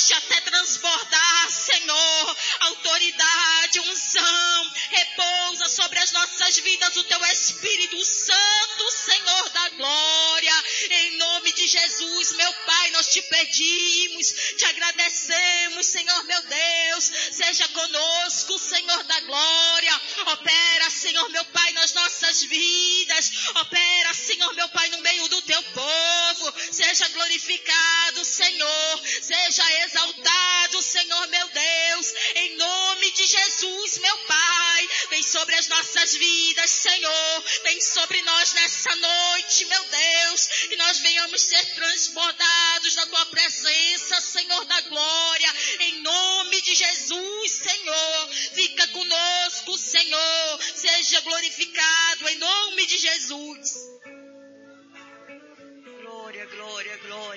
enche até transbordar, Senhor. Autoridade, unção, repousa sobre as nossas vidas o teu Espírito Santo, Senhor da glória. Em nome de Jesus, meu Pai, nós te pedimos, te agradecemos, Senhor meu Deus. Seja conosco, Senhor da glória. Opera, Senhor meu Pai, nas nossas vidas. Opera, Senhor meu Pai, no meio do teu povo. Seja glorificado, Senhor. Seja exaltado, Senhor meu Deus. Em nome de Jesus, meu Pai. Vem sobre as nossas vidas, Senhor. Vem sobre nós nessa noite, meu Deus. Que nós venhamos ser transbordados